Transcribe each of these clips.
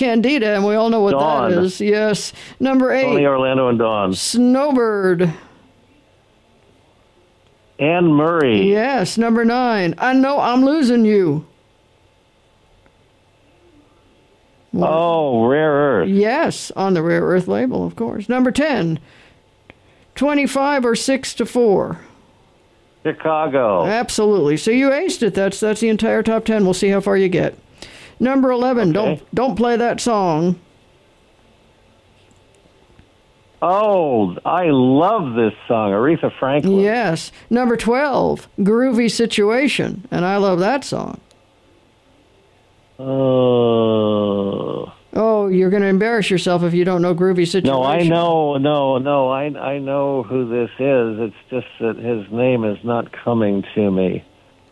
Candida, and we all know what Dawn. that is. Yes. Number 8. Tony Orlando and Dawn. Snowbird. Anne Murray. Yes. Number 9. I Know I'm Losing You. What? Oh, Rare Earth. Yes, on the Rare Earth label, of course. Number 10. 25 or 6 to 4. Chicago. Absolutely. So you aced it. That's the entire top 10. We'll see how far you get. Number 11. Okay. Don't play that song. Oh, I love this song, Aretha Franklin. Yes. Number 12. Groovy Situation, and I love that song. Oh, you're going to embarrass yourself if you don't know Groovy Situation. No, I know. I know who this is. It's just that his name is not coming to me.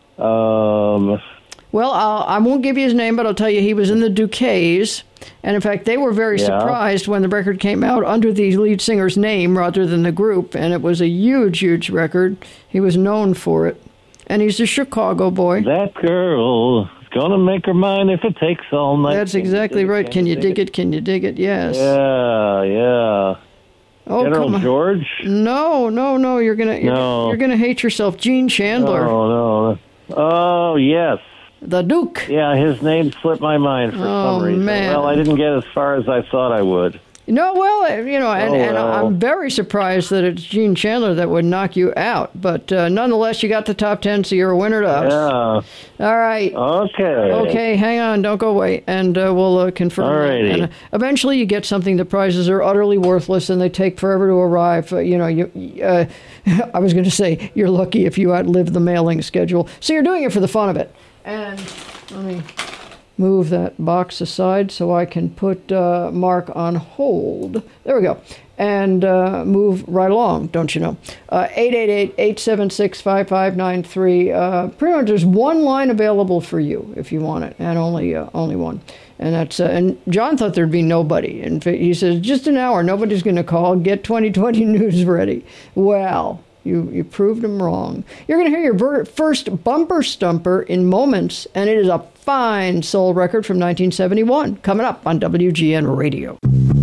Well, I won't give you his name, but I'll tell you he was in the Duquesnes. And, in fact, they were very surprised when the record came out under the lead singer's name rather than the group. And it was a huge, huge record. He was known for it. And he's a Chicago boy. That girl is going to make her mind if it takes all night. That's exactly right. Can you dig it? Can you dig it? Yes. Yeah. Oh, General George? No. You're gonna hate yourself. Gene Chandler. No. Oh, yes. The Duke. Yeah, his name slipped my mind for some reason. Man. Well, I didn't get as far as I thought I would. No, well, and I'm very surprised that it's Gene Chandler that would knock you out. But nonetheless, you got the top 10, so you're a winner to us. Yeah. All right. Okay, hang on. Don't go away. And we'll confirm. All righty. And eventually you get something. The prizes are utterly worthless, and they take forever to arrive. I was going to say, you're lucky if you outlive the mailing schedule. So you're doing it for the fun of it. And let me move that box aside so I can put Mark on hold. There we go. And move right along, don't you know? 888-876-5593. Pretty much there's one line available for you if you want it, and only one. And that's and John thought there'd be nobody. And he says, just an hour, nobody's going to call. Get 2020 news ready. Well, you proved him wrong. You're going to hear your first bumper stumper in moments, and it is a fine soul record from 1971 coming up on WGN Radio.